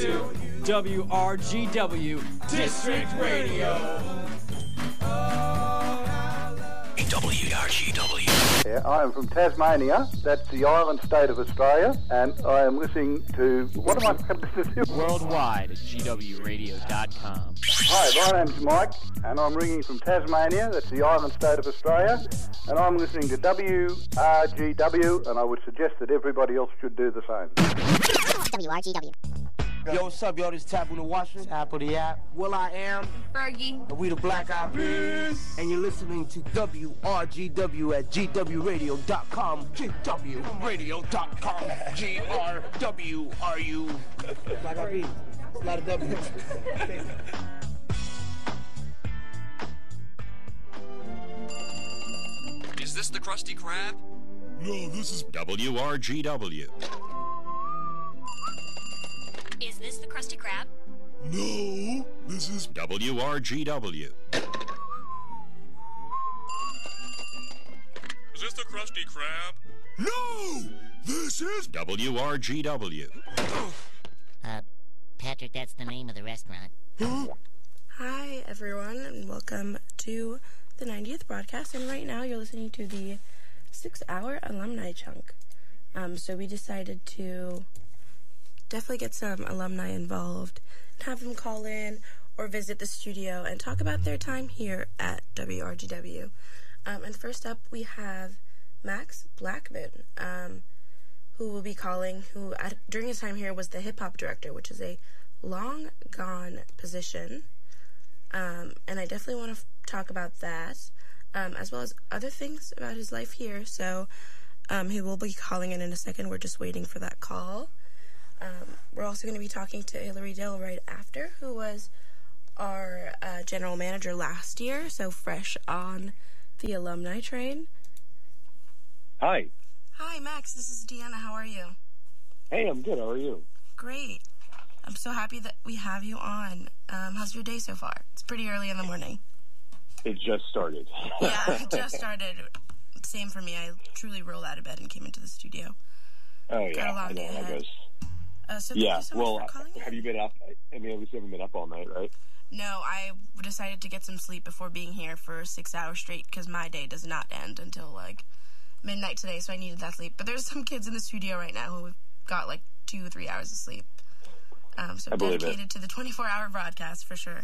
to WRGW District Radio. WRGW. Yeah, I am from Tasmania, that's the island state of Australia, and I am listening to, what am I listening to? Worldwide at GWRadio.com. Hi, my name's Mike, and I'm ringing from Tasmania, that's the island state of Australia, and I'm listening to WRGW, and I would suggest that everybody else should do the same. WRGW. Yo, what's up, yo? This is Tap on the Washington. Tap on the app. Will I Am. Fergie. And we the Black Eyed Peas. And you're listening to WRGW at GWRadio.com. GWRadio.com. GRWRU. Black Eyed Peas. It's a lot of W's. Is this the Krusty Krab? No, this is WRGW. Is this the Krusty Krab? No, this is WRGW. Is this the Krusty Krab? No, this is WRGW. Patrick, that's the name of the restaurant. Hi, everyone, and welcome to the 90th broadcast. And right now, you're listening to the 6-hour alumni chunk. So we decided to definitely get some alumni involved and have them call in or visit the studio and talk about their time here at WRGW. And first up, we have Max Blackman, who will be calling, who during his time here was the hip-hop director, which is a long-gone position. And I definitely want to talk about that, as well as other things about his life here. So he will be calling in a second. We're just waiting for that call. We're also going to be talking to Hillary Dill right after, who was our general manager last year, so fresh on the alumni train. Hi. Hi, Max. This is Deanna. How are you? Hey, I'm good. How are you? Great. I'm so happy that we have you on. How's your day so far? It's pretty early in the morning. It just started. Yeah, it just started. Same for me. I truly rolled out of bed and came into the studio. Oh, yeah. Got a long day ahead. So thank you so much for calling in. Have you been up? I mean, at least you haven't been up all night, right? No, I decided to get some sleep before being here for 6 hours straight because my day does not end until, like, midnight today, so I needed that sleep. But there's some kids in the studio right now who got, like, 2 or 3 hours of sleep. So I'm dedicated to the 24-hour broadcast for sure.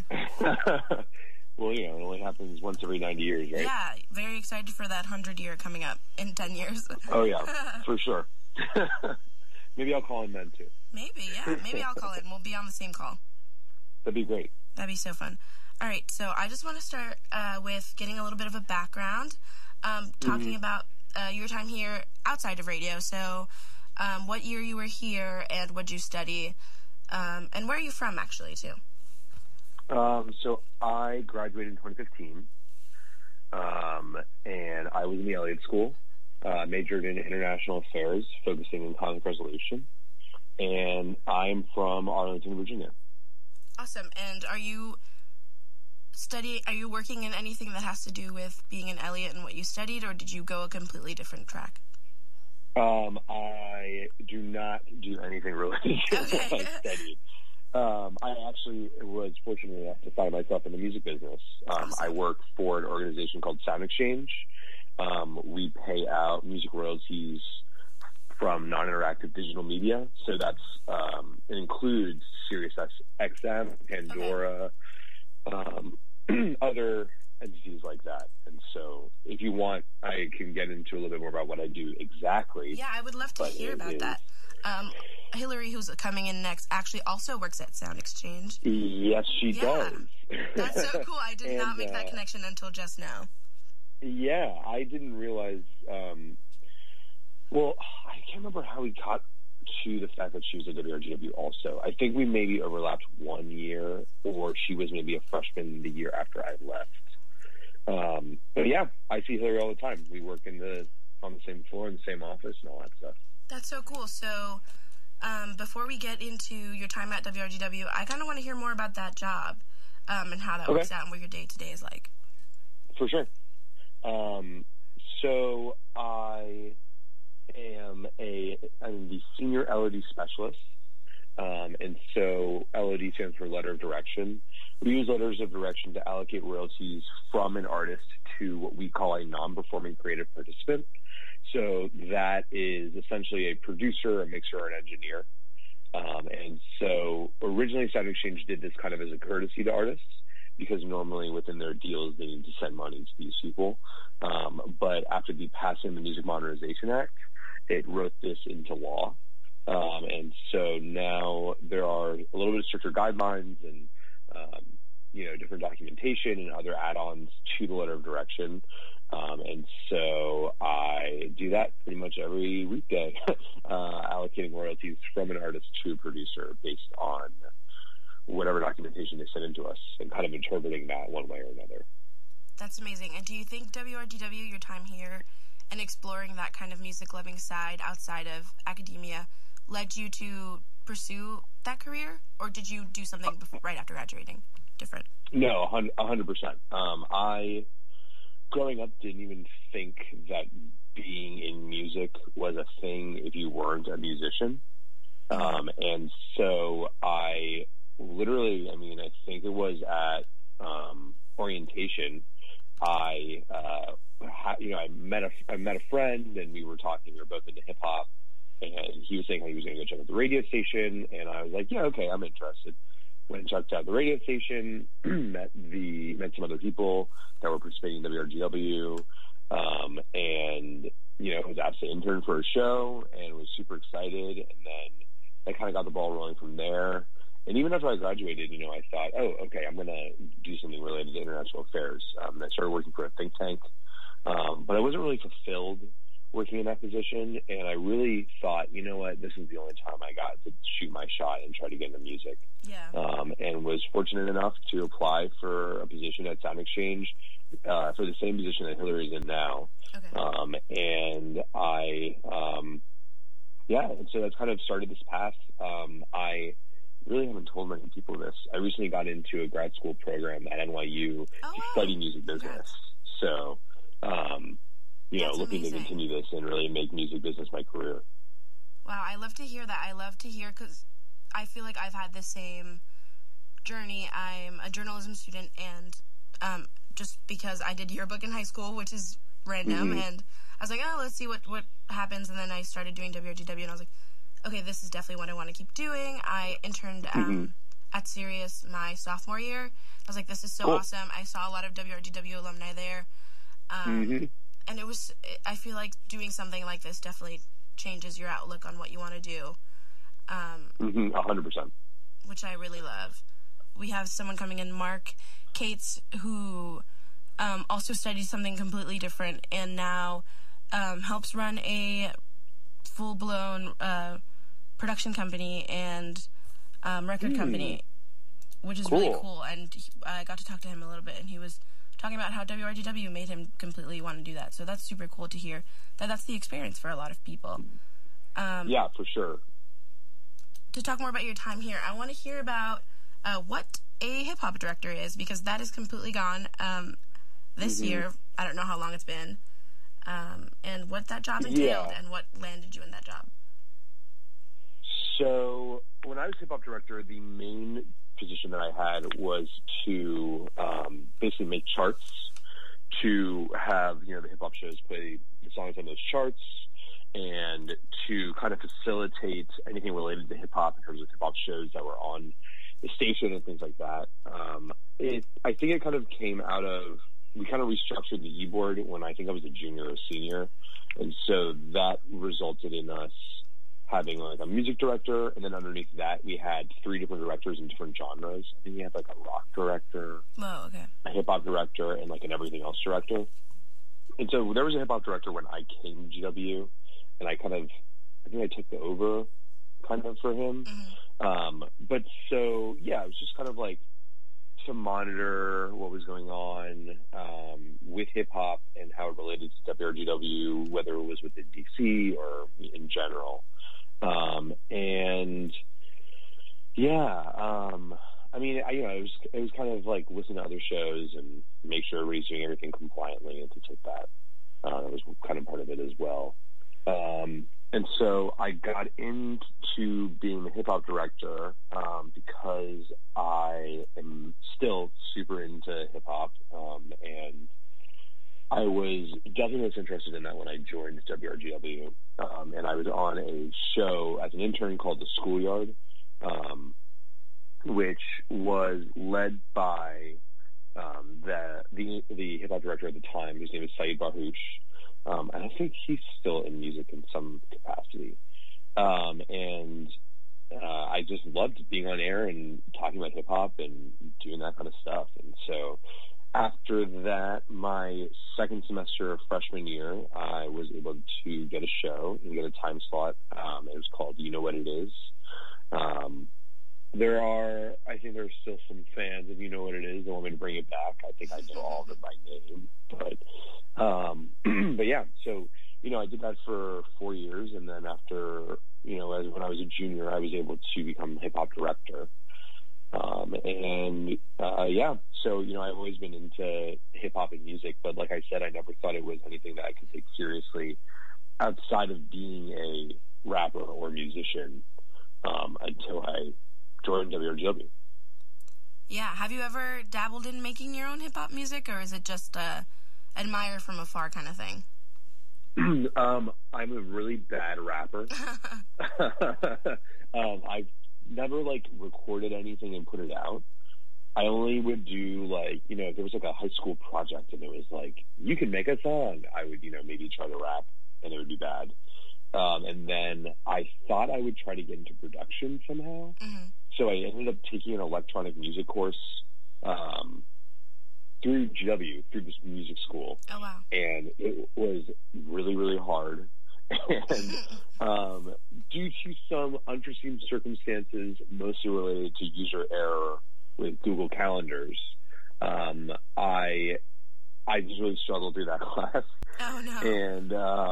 Well, you know, it only happens once every 90 years, right? Yeah, very excited for that 100 year coming up in 10 years. Oh, yeah, for sure. Maybe I'll call in then, too. Maybe, yeah. Maybe I'll call in. We'll be on the same call. That'd be great. That'd be so fun. All right, so I just want to start with getting a little bit of a background, talking about your time here outside of radio. So what year you were here and what did you study, and where are you from, actually, too? So I graduated in 2015, and I was in the Elliott School. Majored in international affairs, focusing in conflict resolution, and I'm from Arlington, Virginia. Awesome. And are you working in anything that has to do with being an Elliott and what you studied, or did you go a completely different track? I do not do anything related to what I studied. I actually was fortunate enough to find myself in the music business. Awesome. I work for an organization called Sound Exchange. We pay out music royalties from non-interactive digital media. So that's it includes SiriusXM, Pandora, other entities like that. And so if you want, I can get into a little bit more about what I do exactly. Yeah, I would love to hear about that. Hillary, who's coming in next, actually also works at Sound Exchange. Yes, she does. That's so cool. I did not make that connection until just now. Yeah, I didn't realize, well, I can't remember how we got to the fact that she was at WRGW also. I think we maybe overlapped 1 year, or she was maybe a freshman the year after I left. But yeah, I see Hillary all the time. We work on the same floor in the same office and all that stuff. That's so cool. So before we get into your time at WRGW, I kind of want to hear more about that job and how that works out and what your day-to-day is like. For sure. So I'm the senior LED specialist. And so LOD stands for Letter of Direction. We use letters of direction to allocate royalties from an artist to what we call a non-performing creative participant. So that is essentially a producer, a mixer, or an engineer. And so originally Sound Exchange did this kind of as a courtesy to artists, because normally within their deals they need to send money to these people. But after the passing of the Music Modernization Act, it wrote this into law. And so now there are a little bit stricter guidelines and, different documentation and other add-ons to the letter of direction. And so I do that pretty much every weekday, allocating royalties from an artist to a producer based on whatever documentation they send into us and kind of interpreting that one way or another. That's amazing. And do you think WRGW, your time here and exploring that kind of music-loving side outside of academia, led you to pursue that career? Or did you do something right after graduating different? No, 100%. I, growing up, didn't even think that being in music was a thing if you weren't a musician. And so I literally, I think it was at orientation, I met a friend, and we were talking. We were both into hip hop, and he was saying how he was going to go check out the radio station, and I was like, yeah, okay, I'm interested. Went and checked out the radio station, met some other people that were participating in WRGW, and was asked to intern for a show, and was super excited, and then I kind of got the ball rolling from there. And even after I graduated, I thought, oh, okay, I'm going to do something related to international affairs. And I started working for a think tank, but I wasn't really fulfilled working in that position. And I really thought, you know what, this is the only time I got to shoot my shot and try to get into music. Yeah. And was fortunate enough to apply for a position at Sound Exchange for the same position that Hillary's in now. Okay. And I, and so that's kind of started this path. I really haven't told many people this. I recently got into a grad school program at NYU to study music business. Congrats. So, looking to continue this and really make music business my career. Wow, I love to hear that. I love to hear, because I feel like I've had the same journey. I'm a journalism student, and just because I did yearbook in high school, which is random, and I was like, oh, let's see what happens, and then I started doing WRGW, and I was like, okay, this is definitely what I want to keep doing. I interned at Sirius my sophomore year. I was like, this is so awesome. I saw a lot of WRGW alumni there. And I feel like doing something like this definitely changes your outlook on what you want to do. 100%. Which I really love. We have someone coming in, Mark Cates, who also studies something completely different and now helps run a full-blown production company and record company, which is really cool. And I got to talk to him a little bit, and he was talking about how WRGW made him completely want to do that. So that's super cool to hear that that's the experience for a lot of people. Yeah, for sure. To talk more about your time here, I want to hear about what a hip-hop director is, because that is completely gone this year. I don't know how long it's been. And what that job entailed and what landed you in that job. So when I was hip-hop director, the main position that I had was to basically make charts, to have the hip-hop shows play the songs on those charts, and to kind of facilitate anything related to hip-hop in terms of hip-hop shows that were on the station and things like that. I think it kind of came out of, we kind of restructured the e-board when I think I was a junior or senior, and so that resulted in us having like a music director, and then underneath that we had 3 different directors in different genres. I think we had like a rock director, a hip-hop director, and like an everything else director. And so there was a hip-hop director when I came to GW, and I think I took over kind of for him. But so, yeah, it was just kind of like to monitor what was going on with hip-hop and how it related to WRGW, whether it was within DC or in general. And yeah, I mean, it was kind of like listen to other shows and make sure everybody's doing everything compliantly and things like that. That was kind of part of it as well. And so I got into being the hip-hop director because I am still super into hip-hop, and I was definitely most interested in that when I joined WRGW, and I was on a show as an intern called The Schoolyard, which was led by the hip-hop director at the time, whose name is Saeed Barhoush. And I think he's still in music in some capacity. And I just loved being on air and talking about hip-hop and doing that kind of stuff. And so after that, my second semester of freshman year, I was able to get a show and get a time slot. It was called You Know What It Is. I think there's still some fans of You Know What It Is that want me to bring it back. I think I know all of it by name. But yeah, so, I did that for 4 years. And then after, when I was a junior, I was able to become hip-hop director. So, I've always been into hip-hop and music. But like I said, I never thought it was anything that I could take seriously outside of being a rapper or musician until I joined WRGW. Yeah. Have you ever dabbled in making your own hip-hop music, or is it just admire from afar kind of thing? I'm a really bad rapper. I've never, recorded anything and put it out. I only would do, if there was, a high school project and it was, you can make a song, I would, maybe try to rap, and it would be bad. And then I thought I would try to get into production somehow. Mm-hmm. So I ended up taking an electronic music course through GW, through this music school. Oh, wow. And it was really, really hard. And due to some unforeseen circumstances, mostly related to user error with Google Calendars, I just really struggled through that class. Oh, no. And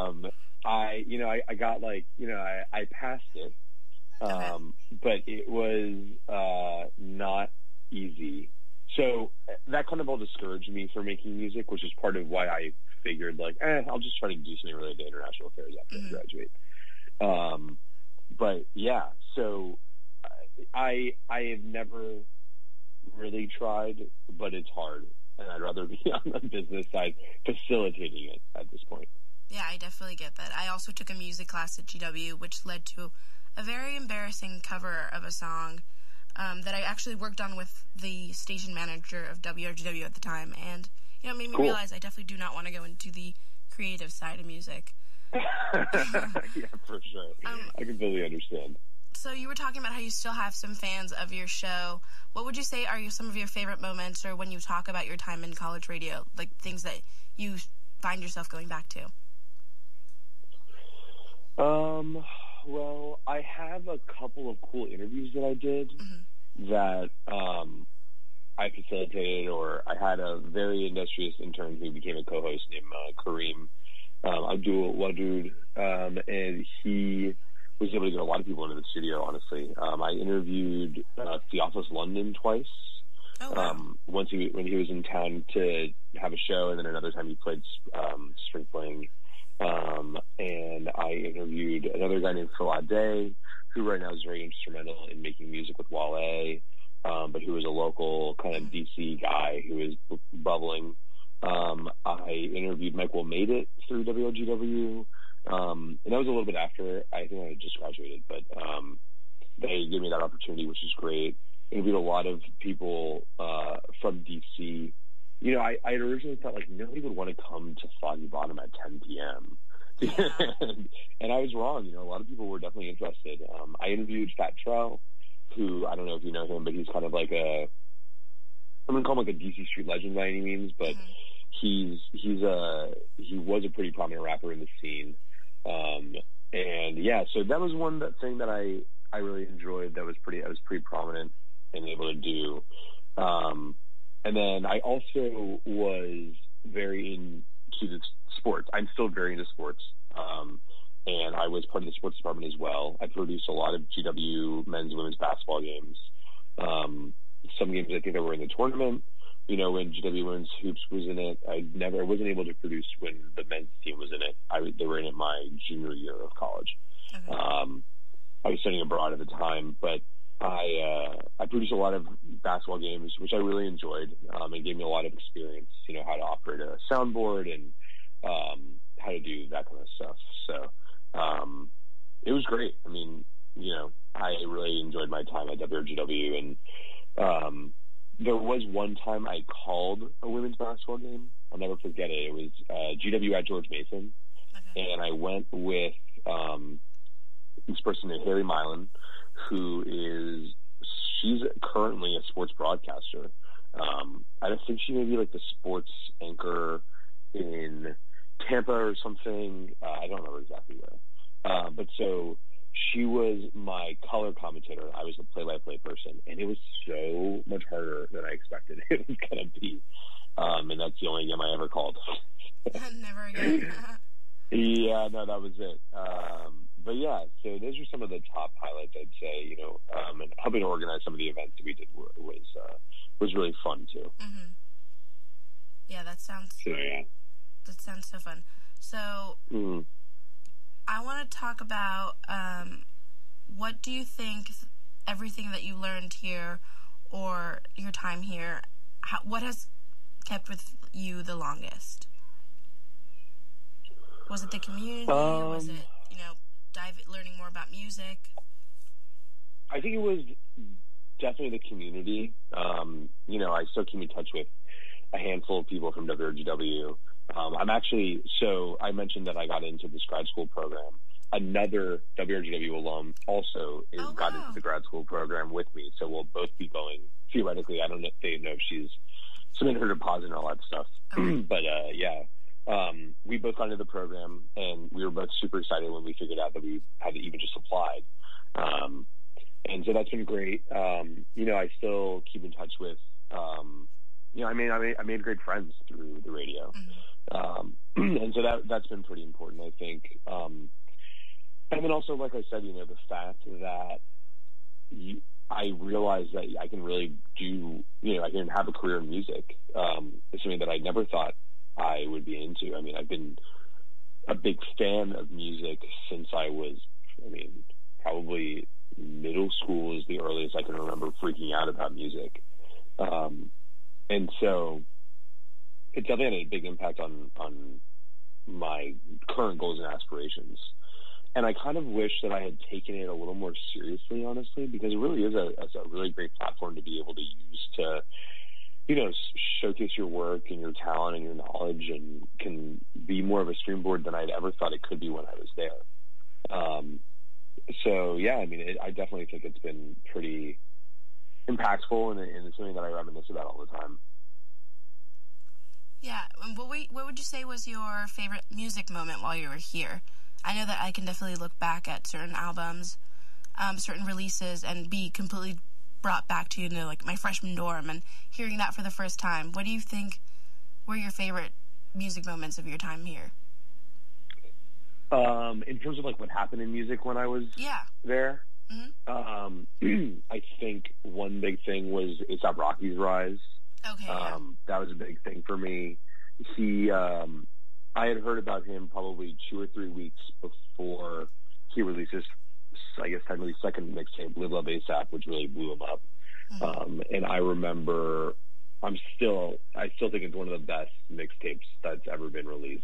I got I passed it, but it was not easy. So that kind of all discouraged me from making music, which is part of why I figured I'll just try to do something related to international affairs after I graduate. But yeah, so I have never really tried, but it's hard, and I'd rather be on the business side facilitating it at this point. Yeah, I definitely get that. I also took a music class at GW, which led to a very embarrassing cover of a song that I actually worked on with the station manager of WRGW at the time, and it made me realize I definitely do not want to go into the creative side of music. Yeah, for sure. I completely understand. So you were talking about how you still have some fans of your show. What would you say are some of your favorite moments, or when you talk about your time in college radio, things that you find yourself going back to? Well, I have a couple of cool interviews that I did that I facilitated, or I had a very industrious intern who became a co-host named Kareem Abdul Wadud, and he was able to get a lot of people into the studio, honestly. I interviewed Theophilus London twice. Oh, wow. Once when he was in town to have a show, and then another time he played Spring Fling. And I interviewed another guy named Phil Ade, who right now is very instrumental in making music with Wale, but who is a local kind of DC guy who is bubbling. I interviewed Mike Will Made It through WRGW, and that was a little bit after I think I had just graduated, but they gave me that opportunity, which is great. Interviewed a lot of people from DC. I had originally thought nobody would want to come to Foggy Bottom at 10 p.m. and I was wrong. A lot of people were definitely interested. I interviewed Fat Trell, who I don't know if you know him, but he's kind of I'm going to call him a DC street legend by any means, but he was a pretty prominent rapper in the scene. And yeah, so that was one thing that I really enjoyed. I was pretty prominent and able to do. And then I also was very into the sports. I'm still very into sports. And I was part of the sports department as well. I produced a lot of GW men's and women's basketball games. Some games I think that were in the tournament. when GW Women's Hoops was in it. I wasn't able to produce when the men's team was in it. They were in it my junior year of college. Okay. I was studying abroad at the time, but I produced a lot of basketball games, which I really enjoyed. It gave me a lot of experience, how to operate a soundboard and how to do that kind of stuff. So it was great. I mean, I really enjoyed my time at WRGW, and there was one time I called a women's basketball game. I'll never forget it. It was GW at George Mason, okay. And I went with this person named Haley Milan, she's currently a sports broadcaster. I don't think she may be like the sports anchor in Tampa or something. I don't remember exactly where. But so she was my color commentator. I was the play-by-play person, and it was so much harder than I expected it was going to be. And that's the only game I ever called. Never again. Yeah, no, that was it. But yeah, so those are some of the top highlights, I'd say. And helping to organize some of the events that we did was really fun too. Mm-hmm. Yeah, that sounds so fun. So I want to talk about what do you think everything that you learned here or your time here, what has kept with you the longest? Was it the community? Was it, learning more about music? I think it was definitely the community. I still keep in touch with a handful of people from WRGW. I mentioned that I got into this grad school program. Another WRGW alum also got into the grad school program with me, so we'll both be going, theoretically. I don't know if she's submitted her deposit and all that stuff. But, we both got into the program, and we were both super excited when we figured out that we had even just applied. And so that's been great. I still keep in touch with, I made great friends through the radio. And so that's been pretty important, I think. And then also, like I said, the fact that I realized that I can really I can have a career in music. It's something that I never thought I would be into. I mean, I've been a big fan of music since I was, probably middle school is the earliest I can remember freaking out about music. And so it definitely had a big impact on my current goals and aspirations. And I kind of wish that I had taken it a little more seriously, honestly, because it really is a really great platform to be able to use to, showcase your work and your talent and your knowledge, and can be more of a springboard than I'd ever thought it could be when I was there. I definitely think it's been pretty impactful, and it's something that I reminisce about all the time. Yeah, and what would you say was your favorite music moment while you were here? I know that I can definitely look back at certain albums, certain releases, and be completely brought back to, my freshman dorm and hearing that for the first time. What do you think were your favorite music moments of your time here? In terms of, what happened in music when I was there? Mm-hmm. I think one big thing was A$AP Rocky's rise. Okay. That was a big thing for me. I had heard about him probably 2 or 3 weeks before he released his, I guess, technically second mixtape, Live Love A$AP, which really blew him up. Mm-hmm. And I remember, I still think it's one of the best mixtapes that's ever been released.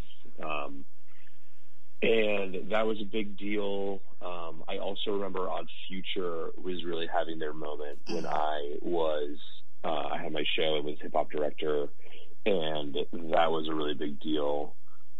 And that was a big deal. I also remember Odd Future was really having their moment when I had my show and was hip hop director, and that was a really big deal.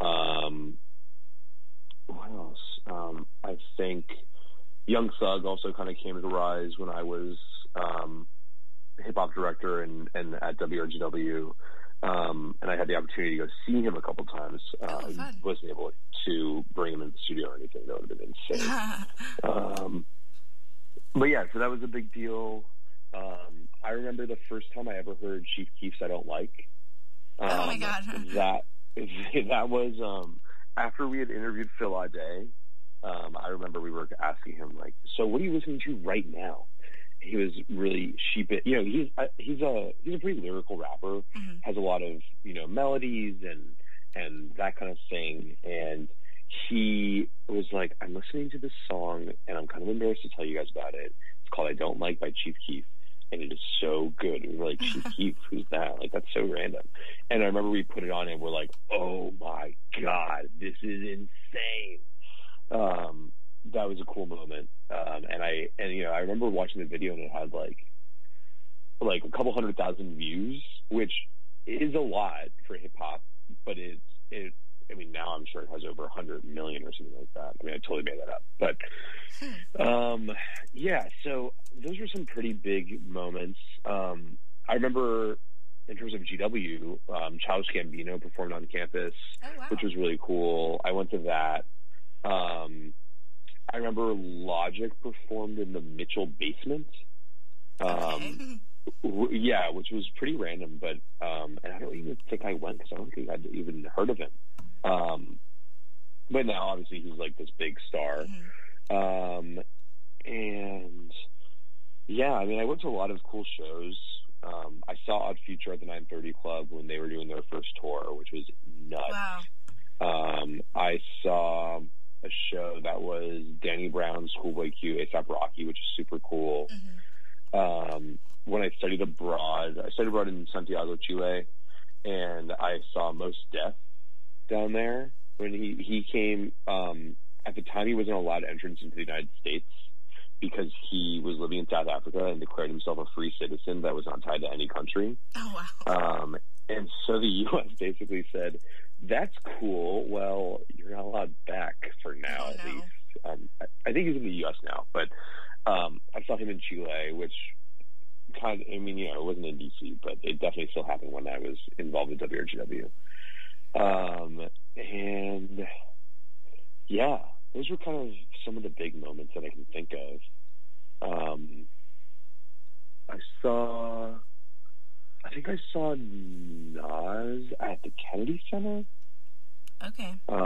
What else? I think Young Thug also kind of came to rise when I was hip hop director and at WRGW. And I had the opportunity to go see him a couple times. I wasn't able to bring him in the studio or anything. That would have been insane. But yeah, so that was a big deal. I remember the first time I ever heard Chief Keef's I Don't Like. Oh my God. That was after we had interviewed Phil Ade. I remember we were asking him, so what are you listening to right now? he was really sheepish. You know, he's a pretty lyrical rapper. Mm-hmm. Has a lot of, you know, melodies and that kind of thing. And he was like, I'm listening to this song, and I'm kind of embarrassed to tell you guys about it. It's called "I Don't Like" by Chief Keef, and it is so good. And we're like, Chief Keef, who's that? Like, that's so random. And I remember we put it on, and we're like, oh my god, this is insane. That was a cool moment. And you know, I remember watching the video, and it had like a couple 100,000 views, which is a lot for hip hop, but I mean, now I'm sure it has over 100 million or something like that. I mean, I totally made that up. But, yeah, so those were some pretty big moments. I remember, in terms of GW, Childish Gambino performed on campus, which was really cool. I went to that. I remember Logic performed in the Mitchell basement. Yeah, which was pretty random, but and I don't even think I went because I don't think I'd even heard of him. But now obviously he's like this big star. And yeah, I mean, I went to a lot of cool shows. I saw Odd Future at the 930 Club when they were doing their first tour, which was nuts. Wow. I saw a show that was Danny Brown, Schoolboy Q, A$AP Rocky, which is super cool. When I studied abroad in Santiago, Chile, and I saw Mos Def down there. When he came, at the time he wasn't allowed entrance into the United States because he was living in South Africa and declared himself a free citizen that was not tied to any country. Oh, wow. And so the U.S. basically said, that's cool. Well, you're not allowed back for now, at least. I think he's in the U.S. now, but I saw him in Chile, which kind of, I mean, you know, it wasn't in D.C., but it definitely still happened when I was involved with WRGW. And yeah, those were kind of some of the big moments that I can think of. I think I saw Nas at the Kennedy Center. Okay.